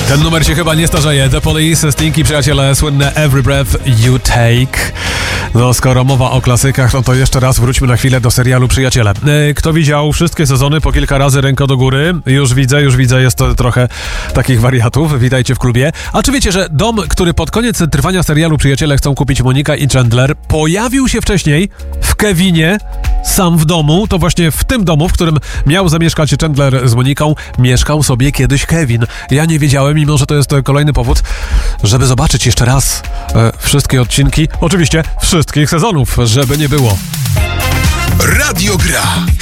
Ten numer się chyba nie starzeje. The Police, Stinky, przyjaciele, słynne Every Breath You Take. No, skoro mowa o klasykach, no to jeszcze raz wróćmy na chwilę do serialu Przyjaciele. Kto widział wszystkie sezony po kilka razy, ręka do góry? Już widzę, jest to trochę takich wariatów. Witajcie w klubie. A czy wiecie, że dom, który pod koniec trwania serialu Przyjaciele chcą kupić Monika i Chandler, pojawił się wcześniej w Kevinie, sam w domu? To właśnie w tym domu, w którym miał zamieszkać Chandler z Moniką, mieszkał sobie kiedyś Kevin. Ja nie wiedziałem, mimo że to jest kolejny powód, żeby zobaczyć jeszcze raz wszystkie odcinki, oczywiście wszystkich sezonów, żeby nie było. Radio Gra.